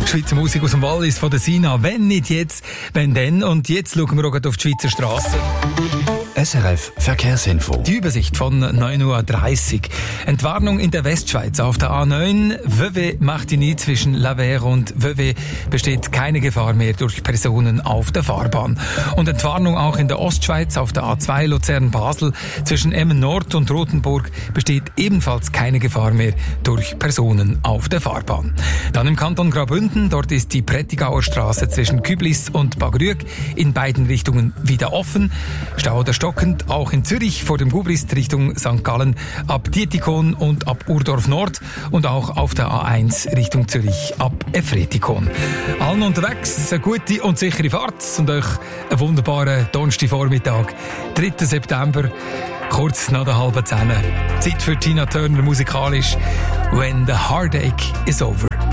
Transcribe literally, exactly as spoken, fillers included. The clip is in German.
Schweizer Musik aus dem Wallis von der Sina. Wenn nicht jetzt, wenn dann. Und jetzt schauen wir auch auf die Schweizer Strassen. S R F Verkehrsinfo. Die Übersicht von neun Uhr dreißig. Entwarnung in der Westschweiz auf der A neun. Vevey-Martigny zwischen Lavère und Vevey besteht keine Gefahr mehr durch Personen auf der Fahrbahn. Und Entwarnung auch in der Ostschweiz auf der A zwei Luzern-Basel zwischen Emmen Nord und Rothenburg besteht ebenfalls keine Gefahr mehr durch Personen auf der Fahrbahn. Dann im Kanton Graubünden, dort ist die Prättigauer Straße zwischen Küblis und Bagrüg in beiden Richtungen wieder offen. Stau oder stockend auch in Zürich vor dem Gubrist Richtung Sankt Gallen ab Dietikon und ab Urdorf Nord und auch auf der A eins Richtung Zürich ab Efretikon. Allen unterwegs eine gute und sichere Fahrt und euch einen wunderbaren Donnerstagvormittag, dritter September, kurz nach der halben Zehn. Zeit für Tina Turner musikalisch «When the Heartache is Over».